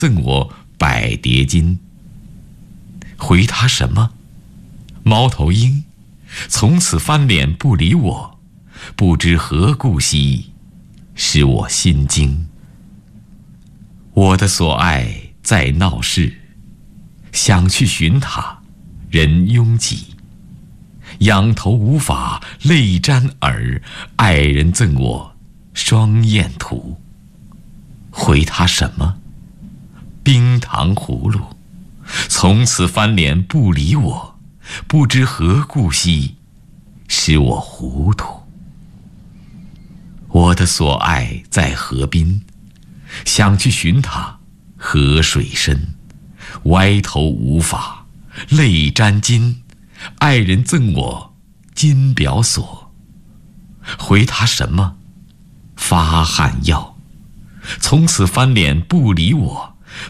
赠我100叠金。回他什么？猫头鹰从此翻脸不理我，不知何故兮，使我心惊。我的所爱在闹市，想去寻他，人拥挤，仰头无法，泪沾耳，爱人赠我双燕图。回他什么？冰糖葫芦从此翻脸不理我，不知何故兮，使我糊涂。我的所爱在河滨，想去寻他，河水深，歪头无法，泪沾襟，爱人赠我金表锁。回他什么？发汗药从此翻脸不理我，